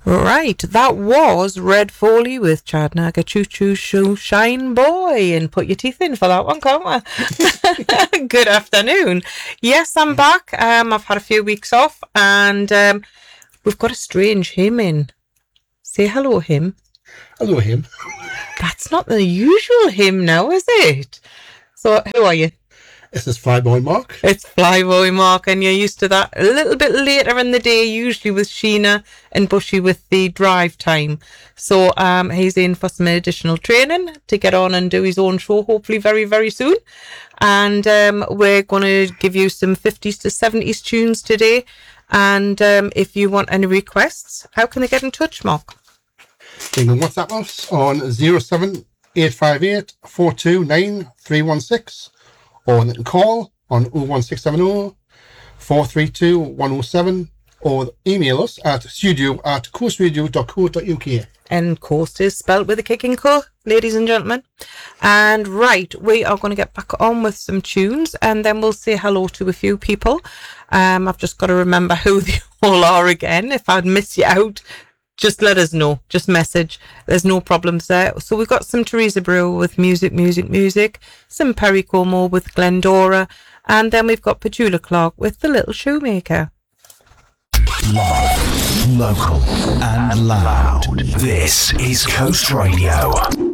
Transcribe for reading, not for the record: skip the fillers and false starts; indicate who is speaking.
Speaker 1: Right, that was Red Foley with Chad Naga Choo Choo Shoe Shine Boy. And put your teeth in for that one, can't we? Good afternoon. Yes, I'm back. I've had a few weeks off and we've got a strange hymn in. Say hello, hymn.
Speaker 2: Hello, hymn.
Speaker 1: That's not the usual hymn now, is it? So, who are you?
Speaker 2: This is Flyboy Mark.
Speaker 1: It's Flyboy Mark, and you're used to that a little bit later in the day, usually with Sheena and Bushy with the drive time. So he's in for some additional training to get on and do his own show, hopefully very, very soon. And we're going to give you some 50s to 70s tunes today. And if you want any requests, how can they get in touch, Mark?
Speaker 2: You can WhatsApp us on 07858 429 316. Or they can call on 01670 432 107 or email us at studio@coastradio.co.uk.
Speaker 1: And Coast is spelled with a kicking co, ladies and gentlemen. And right, we are going to get back on with some tunes and then we'll say hello to a few people. I've just got to remember who they all are again. If I'd miss you out, just let us know. Just message. There's no problems there. So we've got some Teresa Brewer with Music. Some Perry Como with Glendora. And then we've got Petula Clark with The Little Shoemaker.
Speaker 3: Live, local and loud. This is Coast Radio.